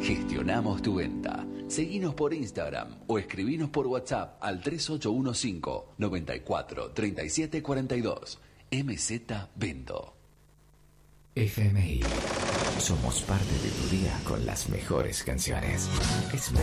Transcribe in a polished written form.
Gestionamos tu venta. Seguinos por Instagram o escribinos por WhatsApp al 3815 94 37 42. MZ Vendo. FMI. Somos parte de tu día con las mejores canciones.